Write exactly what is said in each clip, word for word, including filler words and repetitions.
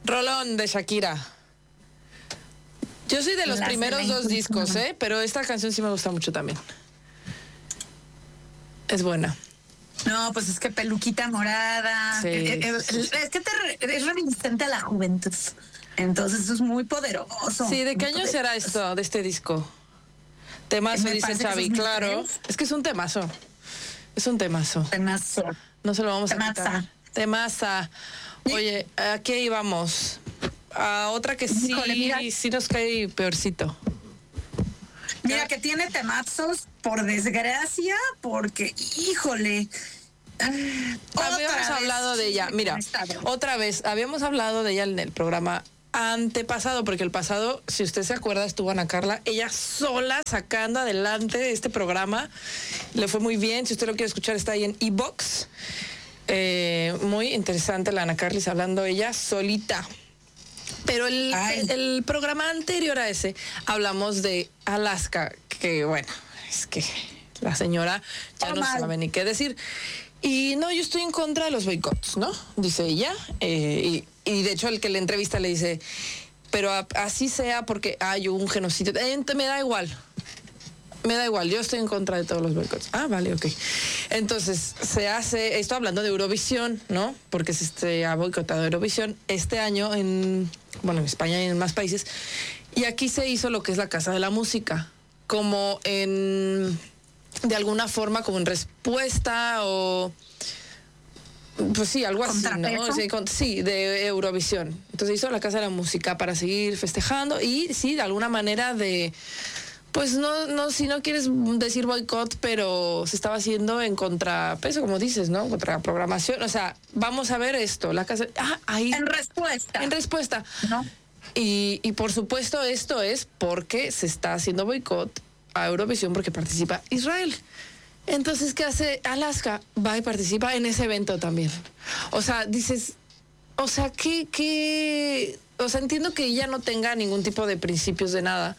Rolón de Shakira. Yo soy de los Las primeros dos discos, ¿eh? Pero esta canción sí me gusta mucho también. Es buena. No, pues es que peluquita morada. Sí, eh, eh, sí, sí. Es que te re- es reminiscente a la juventud. Entonces eso es muy poderoso. Sí, ¿de qué muy año será poderoso. esto, de este disco? Temazo, Me dice parece que Xavi, es dos mil claro. tres. Es que es un temazo. Es un temazo. Temazo. No se lo vamos a Temaza. quitar. Temaza. Oye, ¿a qué íbamos? A otra que sí, Híjole, mira. sí nos cae peorcito. Mira que tiene temazos, por desgracia, porque, híjole. ah, otra Habíamos vez hablado de ella. chisme Mira, con esta bro. otra vez, habíamos hablado de ella en el programa antepasado, porque el pasado, si usted se acuerda, estuvo Ana Carla, ella sola sacando adelante este programa. Le fue muy bien. Si usted lo quiere escuchar, está ahí en iVoox. Eh, muy interesante la Ana Carlis hablando ella solita. Pero el, Ay. el programa anterior a ese hablamos de Alaska, que bueno, es que la señora ya Oh, no mal. sabe ni qué decir. Y no, yo estoy en contra de los boicots, ¿no? Dice ella. Eh, y, y de hecho el que le entrevista le dice, pero a- así sea porque hay un genocidio. Eh, me da igual. Me da igual, yo estoy en contra de todos los boicots. Ah, vale, ok. Entonces, se hace, estoy hablando de Eurovisión, ¿no? Porque se este, ha boicotado Eurovisión este año en, bueno, en España y en más países. Y aquí se hizo lo que es la Casa de la Música, como en, de alguna forma, como en respuesta o... Pues sí, algo así, ¿no? ¿Contrapeso? Sí, con- sí, de Eurovisión. Entonces hizo la Casa de la Música para seguir festejando y sí, de alguna manera de... Pues no, no, si no quieres decir boicot, pero se estaba haciendo en contrapeso, como dices, ¿no? Contra programación. O sea, vamos a ver esto. La casa. Ah, ahí. En respuesta. En respuesta. ¿No? Y, y por supuesto, esto es porque se está haciendo boicot a Eurovisión porque participa Israel. Entonces, ¿qué hace Alaska? Va y participa en ese evento también. O sea, dices. O sea, ¿qué, qué? O sea, entiendo que ella no tenga ningún tipo de principios de nada.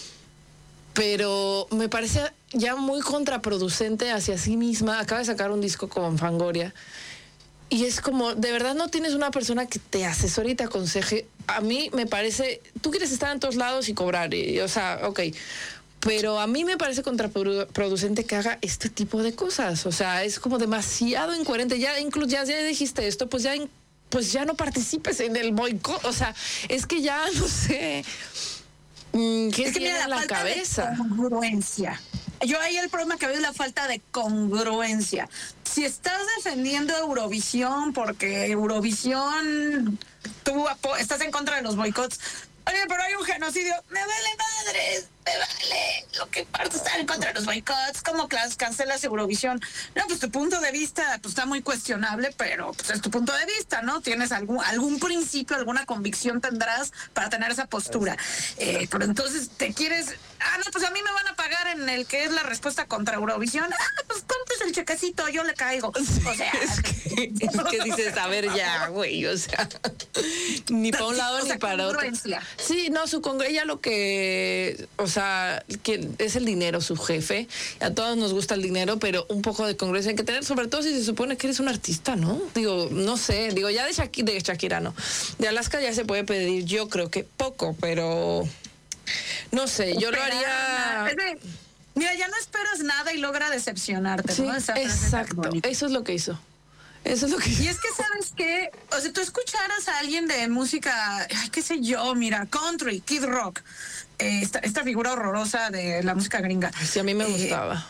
Pero me parece ya muy contraproducente hacia sí misma. Acaba de sacar un disco con Fangoria. Y es como, de verdad no tienes una persona que te asesore y te aconseje. A mí me parece, tú quieres estar en todos lados y cobrar. Y, o sea, ok. Pero a mí me parece contraproducente que haga este tipo de cosas. O sea, es como demasiado incoherente. Ya incluso ya, ya dijiste esto, pues ya, pues ya no participes en el boicot. O sea, es que ya no sé... ¿Qué Es que tiene mira, en la la falta cabeza? de congruencia. Yo ahí el problema que veo es la falta de congruencia. Si estás defendiendo Eurovisión porque Eurovisión, tú apo- estás en contra de los boicots. Oye, pero hay un genocidio. Me vale madres, me vale. Lo que importa es estar en contra de los boicots. ¿Cómo clas- cancelas Eurovisión? No, pues tu punto de vista pues, está muy cuestionable, pero pues, es tu punto de vista, ¿no? Tienes algún, algún principio, alguna convicción tendrás para tener esa postura. Eh, pero entonces te quieres... Ah, no, pues a mí me van a pagar en el que es la respuesta contra Eurovisión. Ah, pues ¿cuánto es el chequecito? Yo le caigo. O sea... Es que, es que dices, a ver ya, güey, o sea, ni para un lado O sea, ni para otro. congruencia. Sí, no, su congre ella lo que, o sea, que es el dinero su jefe. A todos nos gusta el dinero, pero un poco de congruencia hay que tener, sobre todo si se supone que eres un artista, ¿no? Digo, no sé, digo, ya de Shakira, de Shakira no. De Alaska ya se puede pedir, yo creo que poco, pero no sé, yo lo haría... Es de, mira, ya no esperas nada y logra decepcionarte, Sí, ¿no? Esa frase tan exacto, bonita. eso es lo que hizo. Eso es lo que hizo. Y es que, ¿sabes qué? O sea, tú escucharas a alguien de música, ay, qué sé yo, mira, country, Kid Rock, eh, esta, esta figura horrorosa de la música gringa. Sí, a mí me Eh, gustaba.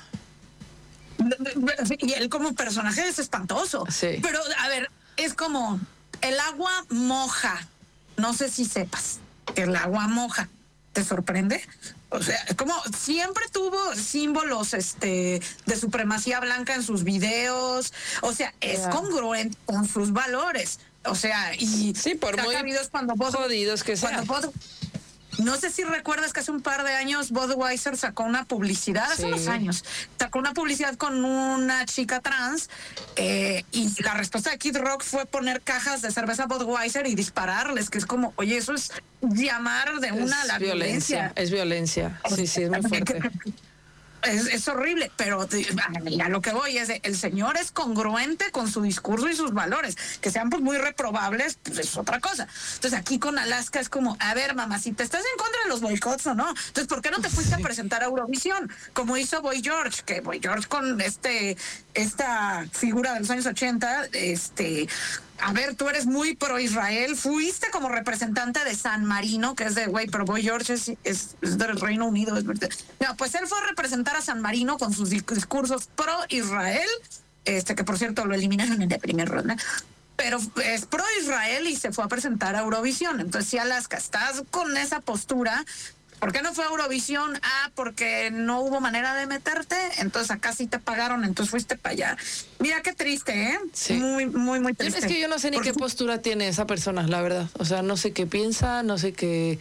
Y él como personaje es espantoso. Sí. Pero, a ver, es como el agua moja. No sé si sepas que el agua moja. ¿Te sorprende? O sea, como siempre tuvo símbolos este, de supremacía blanca en sus videos. O sea, es Yeah. congruente con sus valores. O sea, y Sí, por muy videos cuando Bud- jodidos que sean. cuando Bud- no sé si recuerdas que hace un par de años Budweiser sacó una publicidad, hace Sí. unos años, sacó una publicidad con una chica trans eh, y la respuesta de Kid Rock fue poner cajas de cerveza Budweiser y dispararles, que es como, oye, eso es llamar de una a la Es violencia, violencia. es violencia. Sí, sí, es muy fuerte. Es, es horrible, pero a lo que voy es de, el señor es congruente con su discurso y sus valores, que sean pues muy reprobables, pues es otra cosa. Entonces aquí con Alaska es como, a ver, mamacita, ¿estás en contra de los boicots o no? Entonces, ¿por qué no te fuiste a presentar a Eurovisión? Como hizo Boy George, que Boy George con este esta figura de los años ochenta, este... A ver, tú eres muy pro Israel, fuiste como representante de San Marino, que es de, güey, pero Boy George es, es, es del Reino Unido, es verdad. No, pues él fue a representar a San Marino con sus discursos pro Israel, este que por cierto lo eliminaron en la primera ronda, pero es pro Israel y se fue a presentar a Eurovisión. Entonces, si Alaska, estás con esa postura, ¿por qué no fue a Eurovisión? Ah, porque no hubo manera de meterte, entonces acá sí te pagaron, entonces fuiste para allá. Mira qué triste, ¿eh? Sí. Muy, muy, muy triste. Es que yo no sé ni Porque... qué postura tiene esa persona, la verdad. O sea, no sé qué piensa, no sé qué...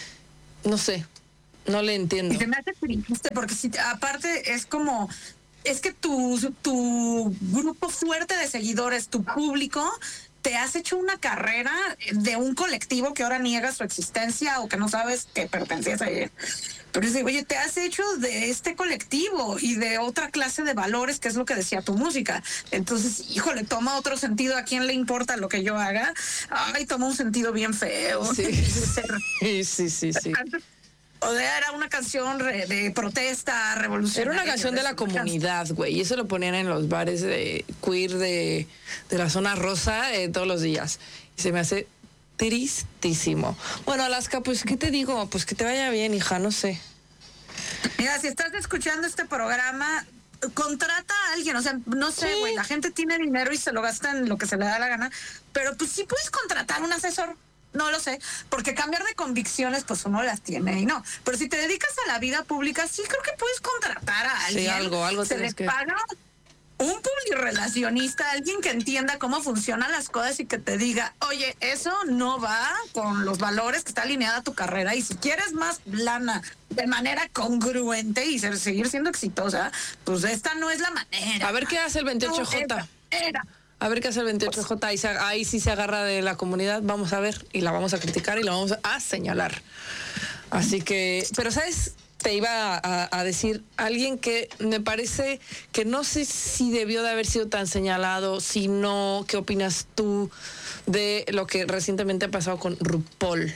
No sé, no le entiendo. Y se me hace triste porque si, aparte es como... Es que tu, tu grupo fuerte de seguidores, tu público... te has hecho una carrera de un colectivo que ahora niega su existencia o que no sabes que pertenecías a él. Pero dice, oye, te has hecho de este colectivo y de otra clase de valores, que es lo que decía tu música. Entonces, híjole, toma otro sentido. ¿A quién le importa lo que yo haga? Ay, toma un sentido bien feo. Sí, sí, sí, sí, sí. O de, era una canción re, de protesta revolucionaria. Era una canción de la comunidad, güey. Y eso lo ponían en los bares de queer de, de la zona rosa eh, todos los días. Y se me hace tristísimo. Bueno, Alaska, pues, ¿qué te digo? Pues que te vaya bien, hija, no sé. Mira, si estás escuchando este programa, contrata a alguien. O sea, no sé, güey, sí. La gente tiene dinero y se lo gasta en lo que se le da la gana. Pero pues sí puedes contratar un asesor. No lo sé, porque cambiar de convicciones, pues uno las tiene y no. Pero si te dedicas a la vida pública, sí creo que puedes contratar a alguien. Sí, algo, algo se les que... paga un publirelacionista, alguien que entienda cómo funcionan las cosas y que te diga, oye, eso no va con los valores que está alineada tu carrera. Y si quieres más lana de manera congruente y ser, seguir siendo exitosa, pues esta no es la manera. A ver qué hace el veintiocho J. No, era. A ver qué hace el veintiocho J, ahí, se, ahí sí se agarra de la comunidad, vamos a ver, y la vamos a criticar y la vamos a señalar. Así que, pero ¿sabes? Te iba a, a decir alguien que me parece que no sé si debió de haber sido tan señalado, si no, ¿qué opinas tú de lo que recientemente ha pasado con RuPaul?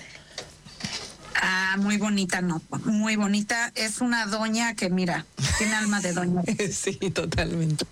Ah, muy bonita, no, muy bonita. Es una doña que, mira, tiene alma de doña. Sí, totalmente.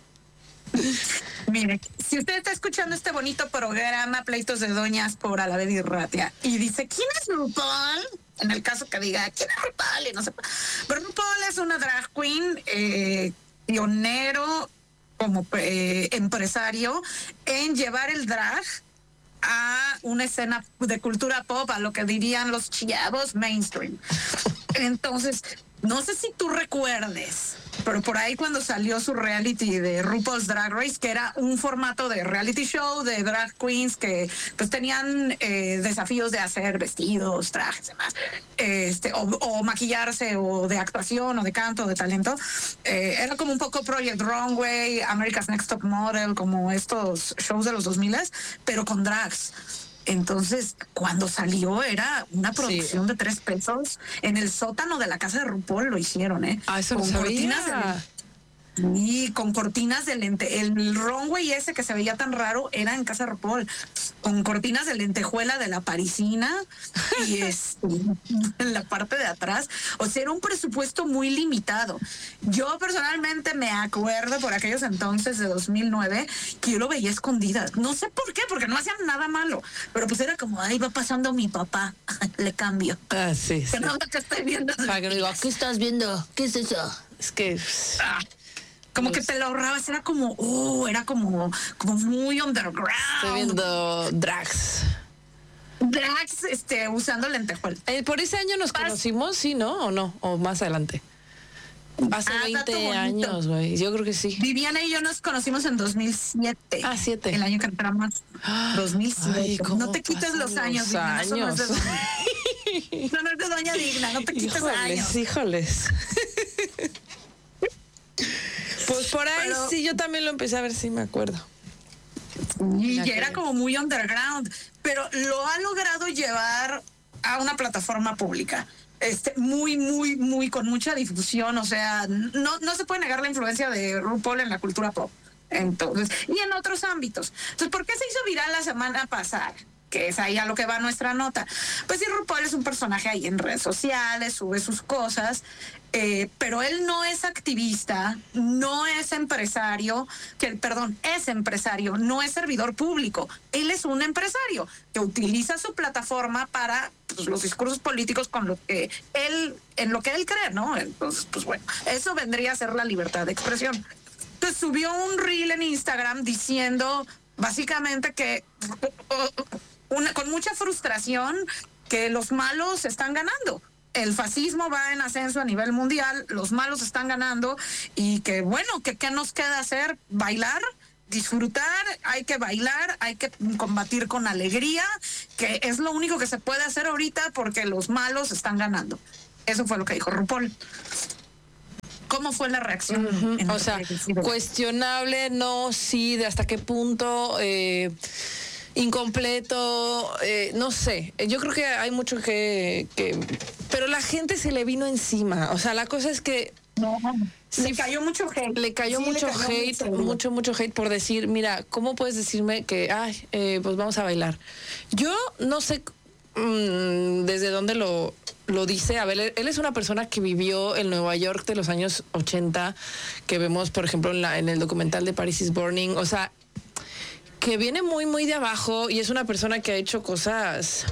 Mire, si usted está escuchando este bonito programa, Pleitos de Doñas por Alaved y Ratia, y dice, ¿quién es RuPaul? En el caso que diga, ¿quién es RuPaul? Y no sé. Pero RuPaul es una drag queen eh, pionero como eh, empresario en llevar el drag a una escena de cultura pop, a lo que dirían los chavos mainstream. Entonces, no sé si tú recuerdes, pero por ahí cuando salió su reality de RuPaul's Drag Race, que era un formato de reality show de drag queens que pues tenían eh, desafíos de hacer vestidos, trajes, demás, este, o, o maquillarse, o de actuación, o de canto, o de talento. Eh, era como un poco Project Runway, America's Next Top Model, como estos shows de los dos mil, pero con drags. Entonces, cuando salió era una producción sí. de tres pesos en el sótano de la casa de RuPaul, lo hicieron, ¿eh? Ah, eso con no cortinas de, y con cortinas de lente. El runway ese que se veía tan raro era en casa de RuPaul, con cortinas de lentejuela de la parisina y es en la parte de atrás. O sea, era un presupuesto muy limitado. Yo personalmente me acuerdo por aquellos entonces de dos mil nueve que yo lo veía escondidas. No sé por qué, porque no hacían nada malo, pero pues era como, ahí va pasando mi papá, le cambio. Ah, sí, sí. Que no, que estoy viendo. Para que no digo, ¿qué estás viendo? ¿Qué es eso? Es que... Ah. Como que te lo ahorrabas, era como, oh, era como, como muy underground. Estoy viendo drags. Drags, este, usando lentejuela. Eh, por ese año nos Pas conocimos, ¿sí, no? ¿O no? ¿O más adelante? Hace ah, veinte años, güey. Yo creo que sí. Viviana y yo nos conocimos en dos mil siete. Ah, siete. El año que entramos. dos mil siete. Ay, no te quites los años, los años. Viviana. Eso no es de doña, no, no es de doña digna. No te quites híjoles, años. Híjoles. Pues por ahí pero, sí, yo también lo empecé a ver, sí me acuerdo. Y ya era como muy underground, pero lo ha logrado llevar a una plataforma pública. este, muy, muy, muy, con mucha difusión. O sea, no, no se puede negar la influencia de RuPaul en la cultura pop. Entonces, y en otros ámbitos. Entonces, ¿por qué se hizo viral la semana pasada? Que es ahí a lo que va nuestra nota. Pues sí, RuPaul es un personaje ahí en redes sociales, sube sus cosas, eh, pero él no es activista, no es empresario, que, perdón, es empresario, no es servidor público. Él es un empresario que utiliza su plataforma para pues, los discursos políticos con lo que él, en lo que él cree, ¿no? Entonces, pues bueno, eso vendría a ser la libertad de expresión. Entonces subió un reel en Instagram diciendo básicamente que una, con mucha frustración que los malos están ganando. El fascismo va en ascenso a nivel mundial, los malos están ganando y que bueno, que qué nos queda hacer, bailar, disfrutar, hay que bailar, hay que combatir con alegría, que es lo único que se puede hacer ahorita porque los malos están ganando. Eso fue lo que dijo RuPaul. ¿Cómo fue la reacción? Uh-huh. O sea, cuestionable, no, sí, de hasta qué punto, eh, incompleto, eh, no sé. Yo creo que hay mucho que, que... Pero la gente se le vino encima. O sea, la cosa es que... No, sí, le cayó mucho hate. Le cayó sí, mucho le cayó hate, mucho, mucho, mucho hate por decir, mira, ¿cómo puedes decirme que, ay, eh, pues vamos a bailar? Yo no sé mmm, desde dónde lo... lo dice, a ver, él es una persona que vivió en Nueva York de los años ochenta, que vemos, por ejemplo, en, la, en el documental de Paris is Burning, o sea, que viene muy, muy de abajo y es una persona que ha hecho cosas...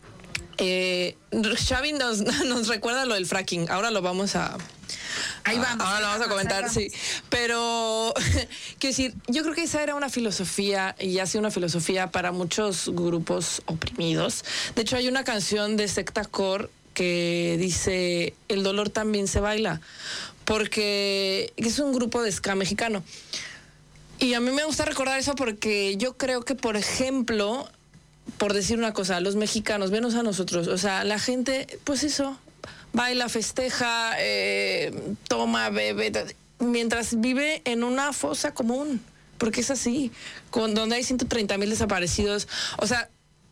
Eh, Xavi nos, nos recuerda lo del fracking, ahora lo vamos a... Ahí vamos. Ahora lo vamos a comentar, sí. Pero, quiero decir, yo creo que esa era una filosofía y ha sido una filosofía para muchos grupos oprimidos. De hecho, hay una canción de Secta Core que dice, el dolor también se baila, porque es un grupo de ska mexicano. Y a mí me gusta recordar eso porque yo creo que, por ejemplo, por decir una cosa, los mexicanos, menos a nosotros, o sea, la gente, pues eso, baila, festeja, eh, toma, bebe, mientras vive en una fosa común, porque es así, con, donde hay ciento treinta mil desaparecidos. O sea,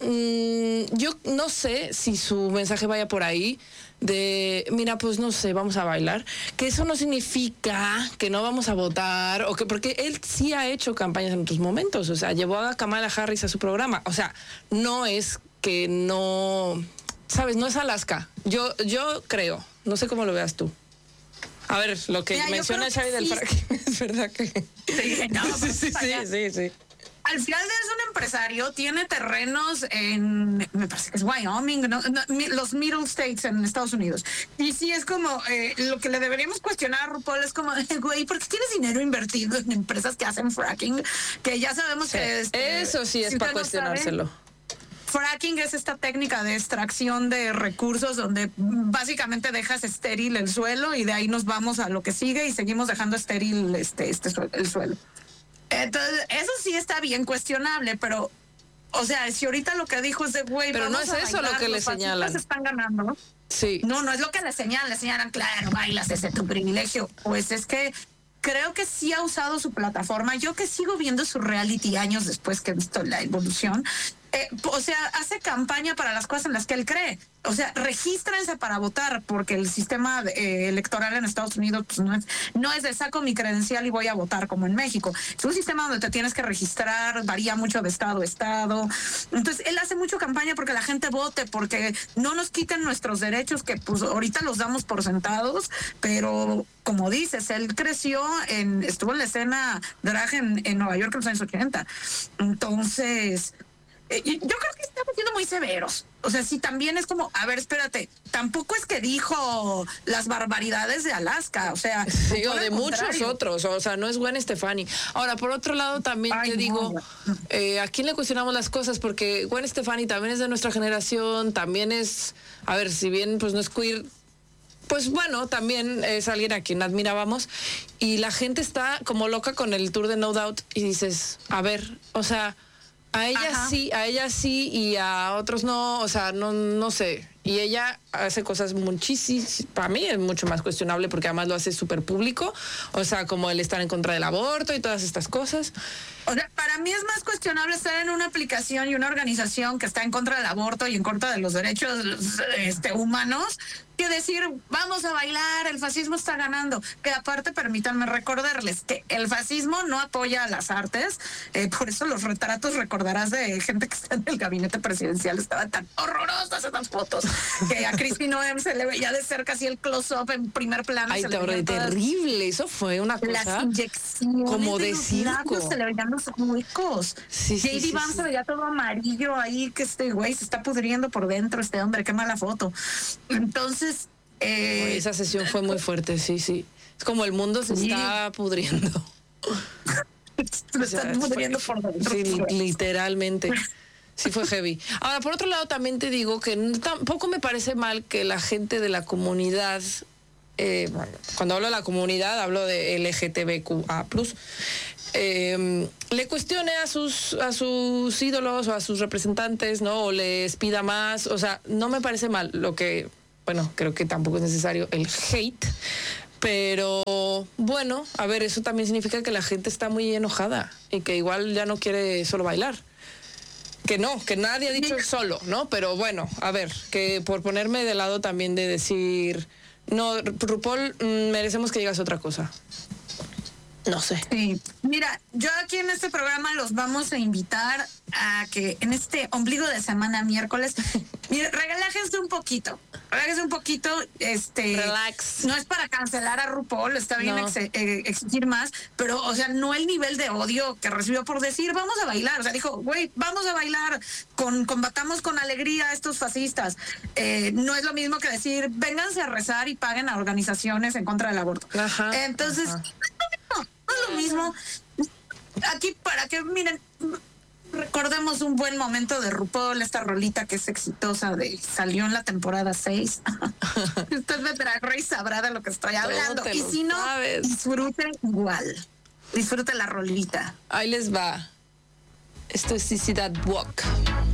yo no sé si su mensaje vaya por ahí de, mira, pues no sé, vamos a bailar, que eso no significa que no vamos a votar, o que, porque él sí ha hecho campañas en otros momentos, o sea, llevó a Kamala Harris a su programa, o sea, no es que no, sabes, no es Alaska, yo, yo creo, no sé cómo lo veas tú. A ver, lo que mira, menciona Xavi del sí. Fracking, es verdad que... Sí, no, sí, sí, sí, sí, sí. Al final es un empresario, tiene terrenos en, me parece que es Wyoming, ¿no? No, los Middle States en Estados Unidos. Y sí es como, eh, lo que le deberíamos cuestionar a RuPaul es como, güey, ¿por qué tienes dinero invertido en empresas que hacen fracking? Que ya sabemos sí. que... Este, Eso sí es si para cuestionárselo. Sabe, fracking es esta técnica de extracción de recursos donde básicamente dejas estéril el suelo y de ahí nos vamos a lo que sigue y seguimos dejando estéril este, este el suelo. Entonces, eso sí está bien cuestionable, pero, o sea, si ahorita lo que dijo es de, güey, pero no es eso bailar, lo que le señalan. Están ganando. Sí. No, no es lo que le señalan, le señalan, claro, bailas, ese es tu privilegio. Pues es que creo que sí ha usado su plataforma. Yo que sigo viendo su reality años después que he visto la evolución, eh, o sea, hace campaña para las cosas en las que él cree. O sea, regístrense para votar, porque el sistema eh, electoral en Estados Unidos pues, no, es, no es de saco mi credencial y voy a votar como en México. Es un sistema donde te tienes que registrar, varía mucho de estado a estado. Entonces, él hace mucho campaña porque la gente vote, porque no nos quiten nuestros derechos, que pues ahorita los damos por sentados, pero como dices, él creció, en estuvo en la escena drag en, en Nueva York en los años ochenta. Entonces... yo creo que estamos siendo muy severos. O sea, sí, también es como, a ver, espérate, tampoco es que dijo las barbaridades de Alaska, o sea... Sí, o de muchos otros, o sea, no es Gwen Stefani. Ahora, por otro lado, también Ay, te no, digo, no. Eh, ¿a quién le cuestionamos las cosas? Porque Gwen Stefani también es de nuestra generación, también es, a ver, si bien pues no es queer... Pues bueno, también es alguien a quien admirábamos y la gente está como loca con el tour de No Doubt y dices, a ver, o sea... A ella Ajá. sí, a ella sí y a otros no, o sea, no, no sé. Y ella hace cosas muchísimas, para mí es mucho más cuestionable porque además lo hace súper público, o sea, como el estar en contra del aborto y todas estas cosas. O sea, para mí es más cuestionable estar en una aplicación y una organización que está en contra del aborto y en contra de los derechos este, humanos que decir, vamos a bailar, el fascismo está ganando. Que aparte, permítanme recordarles que el fascismo no apoya a las artes, eh, por eso los retratos, recordarás, de gente que está en el gabinete presidencial, estaban tan horrorosas esas fotos, que a Cristina Noem se le veía de cerca así el close-up en primer plano. Ay, se te le veían todas terrible, eso fue una cosa las inyecciones como de, de los circo. labios, se le veían los huecos. Sí, sí, J D sí, Vance sí. se veía todo amarillo ahí, que este güey se está pudriendo por dentro, este hombre, qué mala foto. Entonces, eh, esa sesión fue muy fuerte, sí, sí. Es como el mundo se sí. está pudriendo. se O sea, están pudriendo fue- por dentro. Sí, literalmente. Sí fue heavy. Ahora, por otro lado, también te digo que n- tampoco me parece mal que la gente de la comunidad, eh, bueno, cuando hablo de la comunidad, hablo de L G T B Q A plus, eh, le cuestione a sus, a sus ídolos o a sus representantes, ¿no? O les pida más. O sea, no me parece mal. Lo que, bueno, creo que tampoco es necesario el hate. Pero bueno, a ver, eso también significa que la gente está muy enojada y que igual ya no quiere solo bailar. Que no, que nadie ha dicho solo, ¿no? Pero bueno, a ver, que por ponerme de lado también de decir, no, RuPaul, mm, merecemos que digas otra cosa. No sé. Sí. Mira, yo aquí en este programa los vamos a invitar a que en este ombligo de semana, miércoles, mire, relájense un poquito, relájense un poquito, este, Relax. no es para cancelar a RuPaul, está bien No. ex- eh, exigir más, pero, o sea, no el nivel de odio que recibió por decir, vamos a bailar, o sea, dijo, güey, vamos a bailar, con, combatamos con alegría a estos fascistas. Eh, no es lo mismo que decir, vénganse a rezar y paguen a organizaciones en contra del aborto. Ajá, Entonces, ajá. no, no es lo mismo. Aquí para que, miren, recordemos un buen momento de RuPaul, esta rolita que es exitosa, de salió en la temporada seis. Usted de Drag Race sabrá de lo que estoy hablando. te Y lo si no, sabes. disfruten igual. Disfruten la rolita. Ahí les va. Esto es Sissy That Walk.